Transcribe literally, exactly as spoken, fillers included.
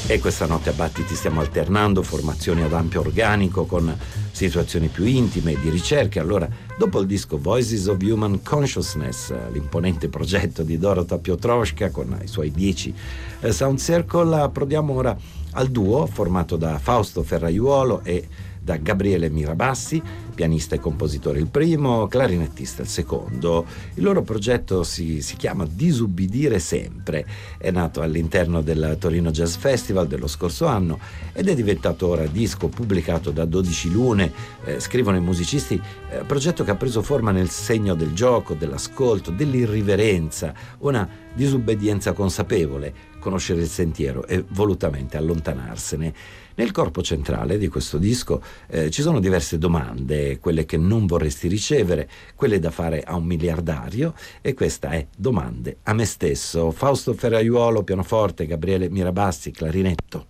E questa notte a Battiti stiamo alternando formazioni ad ampio organico con situazioni più intime di ricerche. Allora, dopo il disco Voices of Human Consciousness, l'imponente progetto di Dorota Piotrowska con i suoi dieci eh, Sound Circle, approdiamo ora al duo formato da Fausto Ferraiuolo e da Gabriele Mirabassi, pianista e compositore il primo, clarinettista il secondo. Il loro progetto si, si chiama Disubbidire Sempre, è nato all'interno del Torino Jazz Festival dello scorso anno ed è diventato ora disco pubblicato da dodici lune, eh, scrivono i musicisti, eh, progetto che ha preso forma nel segno del gioco, dell'ascolto, dell'irriverenza, una disobbedienza consapevole, conoscere il sentiero e volutamente allontanarsene. Nel corpo centrale di questo disco eh, ci sono diverse domande, quelle che non vorresti ricevere, quelle da fare a un miliardario, e questa è Domande a me stesso. Fausto Ferraiuolo, pianoforte, Gabriele Mirabassi, clarinetto.